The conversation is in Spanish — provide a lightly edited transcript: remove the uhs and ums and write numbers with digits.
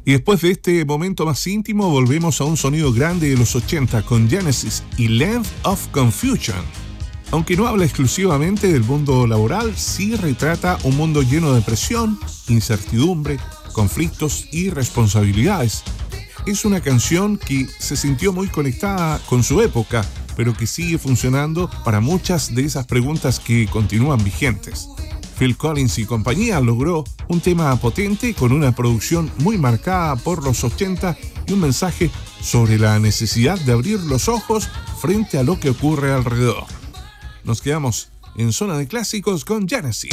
Y después de este momento más íntimo, volvemos a un sonido grande de los 80 con Genesis y Land of Confusion. Aunque no habla exclusivamente del mundo laboral, sí retrata un mundo lleno de presión, incertidumbre, conflictos y responsabilidades. Es una canción que se sintió muy conectada con su época, pero que sigue funcionando para muchas de esas preguntas que continúan vigentes. Phil Collins y compañía logró un tema potente con una producción muy marcada por los 80 y un mensaje sobre la necesidad de abrir los ojos frente a lo que ocurre alrededor. Nos quedamos en Zona de Clásicos con Genesis.